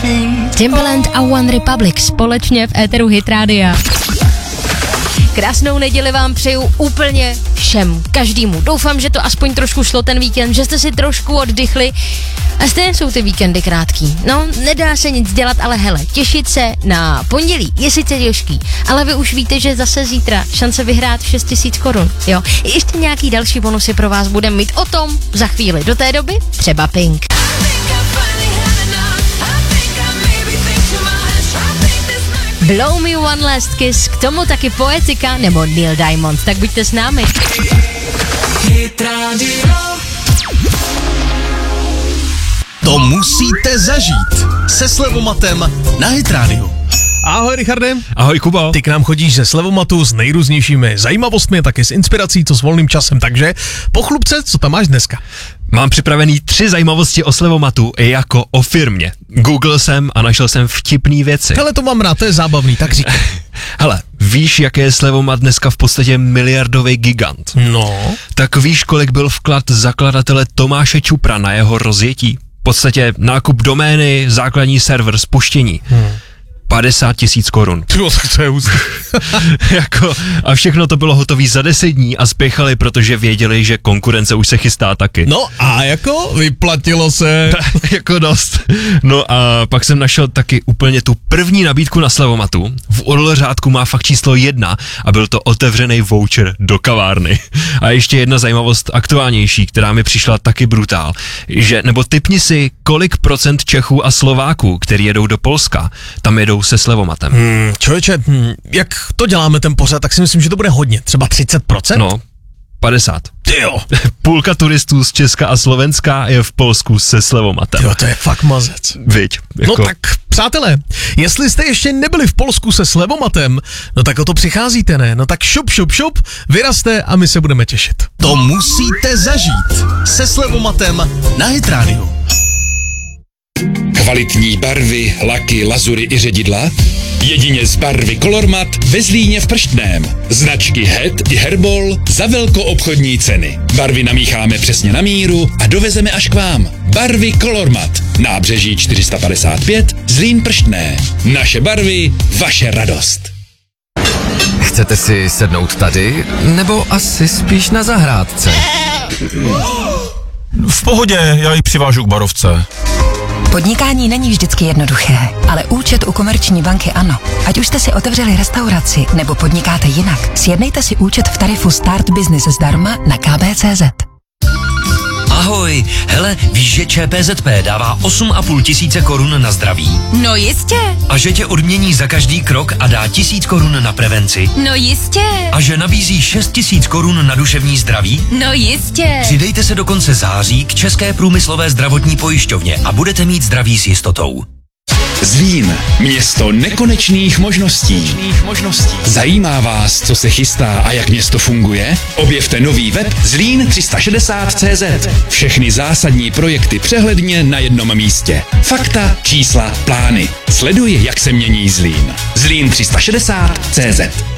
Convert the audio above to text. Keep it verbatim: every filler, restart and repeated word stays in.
Timbaland a One Republic společně v éteru Hit Rádia. Krásnou neděli vám přeju úplně všem, každému. Doufám, že to aspoň trošku šlo ten víkend, že jste si trošku oddychli. A stejně jsou ty víkendy krátký. No, nedá se nic dělat, ale hele, těšit se na pondělí je sice těžký, ale vy už víte, že zase zítra šance vyhrát šest tisíc korun, jo. I ještě nějaký další bonusy pro vás budeme mít o tom za chvíli. Do té doby třeba Pink. Blow Me One Last Kiss, k tomu taky Poetika nebo Neil Diamond, tak buďte s námi. To musíte zažít se Slevomatem na Hit Radio. Ahoj Richarde. Ahoj Kubo. Ty k nám chodíš ze Slevomatu s nejrůznějšími zajímavostmi, taky s inspirací, co s volným časem, takže pochlubce, co tam máš dneska? Mám připravený tři zajímavosti o Slevomatu jako o firmě. Google jsem a našel jsem vtipný věci. Hele, to mám rád, to je zábavný, tak říkej. Hele, víš, jak je Slevomat dneska v podstatě miliardový gigant? No. Tak víš, kolik byl vklad zakladatele Tomáše Čupra na jeho rozjetí? V podstatě nákup domény, základní server, spuštění. Hmm. padesát tisíc korun. Jo, tak to je hustý. Jako, a všechno to bylo hotové za deset dní a spěchali, protože věděli, že konkurence už se chystá taky. No a jako vyplatilo se. Jako dost. No a pak jsem našel taky úplně tu první nabídku na Slevomatu. V orlořádku má fakt číslo jedna a byl to otevřený voucher do kavárny. A ještě jedna zajímavost aktuálnější, která mi přišla taky brutál, že, nebo tipni si, kolik procent Čechů a Slováků, který jedou do Polska, tam jedou se Slevomatem. Hmm, člověče, hm, jak to děláme ten pořad, tak si myslím, že to bude hodně, třeba třicet procent? No, padesát. Tyjo. Půlka turistů z Česka a Slovenska je v Polsku se Slevomatem. Jo, to je fakt mazec. Viď? Jako... No tak, přátelé, jestli jste ještě nebyli v Polsku se Slevomatem, no tak o to přicházíte, ne? No tak šup, šup, šup, vyrazte a my se budeme těšit. To musíte zažít se Slevomatem na Hit Radio. Kvalitní barvy, laky, lazury i ředidla? Jedině z barvy Colormat ve Zlíně v Prštném. Značky Het i Herbol za velkoobchodní ceny. Barvy namícháme přesně na míru a dovezeme až k vám. Barvy Colormat. Nábřeží čtyři sta padesát pět, Zlín Prštné. Naše barvy, vaše radost. Chcete si sednout tady, nebo asi spíš na zahrádce? V pohodě, já ji přivážu k barovce. Podnikání není vždycky jednoduché, ale účet u Komerční banky ano. Ať už jste si otevřeli restauraci nebo podnikáte jinak, sjednejte si účet v tarifu Start Business zdarma na k b tečka cé zet. Ahoj, hele, víš, že ČPZP dává osm a půl tisíce korun na zdraví? No jistě. A že tě odmění za každý krok a dá tisíc korun na prevenci? No jistě. A že nabízí šest tisíc korun na duševní zdraví? No jistě. Přidejte se do konce září k České průmyslové zdravotní pojišťovně a budete mít zdraví s jistotou. Zlín, město nekonečných možností. Zajímá vás, co se chystá a jak město funguje? Objevte nový web Zlín tři sta šedesát tečka cé zet. Všechny zásadní projekty přehledně na jednom místě. Fakta, čísla, plány. Sleduj, jak se mění Zlín. Zlín tři sta šedesát tečka cé zet.